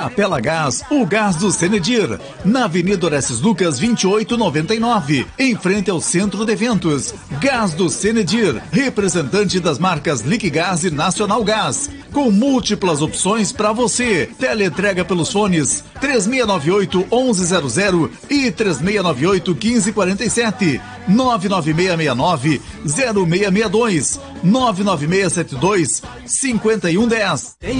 Capela Gás, o gás do Cenedir, na Avenida Orestes Lucas 2899, em frente ao Centro de Eventos. Gás do Cenedir, representante das marcas Liquigás e Nacional Gás, com múltiplas opções para você. Teleentrega pelos fones 3698-1100 e 3698-1547, 99669-0662, 99672-5110.